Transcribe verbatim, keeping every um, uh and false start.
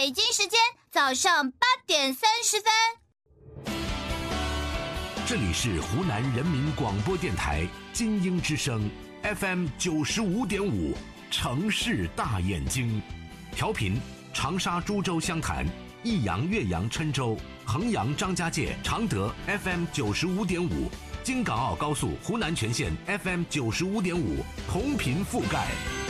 北京时间早上八点三十分。 这里是湖南人民广播电台金鹰之声 F M 九十五点五，城市大眼睛，调频长沙、株洲、湘潭、益阳、岳阳、郴州、衡阳、张家界、常德 F M 九十五点五，京港澳高速湖南全线 F M 九十五点五，同频覆盖。